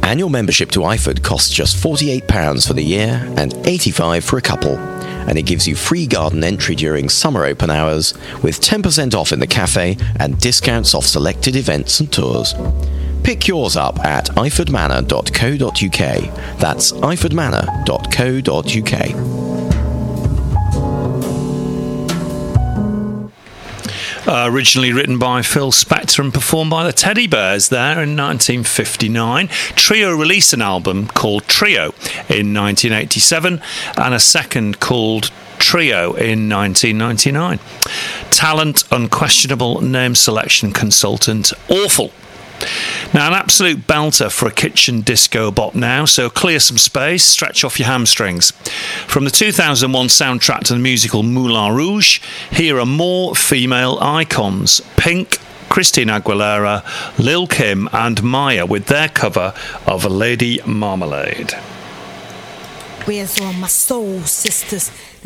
Annual membership to IFOD costs just £48 for the year and £85 for a couple, and it gives you free garden entry during summer open hours with 10% off in the cafe and discounts off selected events and tours. Pick yours up at ifordmanor.co.uk. That's ifordmanor.co.uk. Originally written by Phil Spector and performed by the Teddy Bears there in 1959. Trio released an album called Trio in 1987 and a second called Trio in 1999. Talent, unquestionable. Name selection consultant, awful. Now, an absolute belter for a kitchen disco bop now, so clear some space, stretch off your hamstrings. From the 2001 soundtrack to the musical Moulin Rouge, here are more female icons: Pink, Christina Aguilera, Lil' Kim and Maya with their cover of Lady Marmalade. Where's all my soul sisters?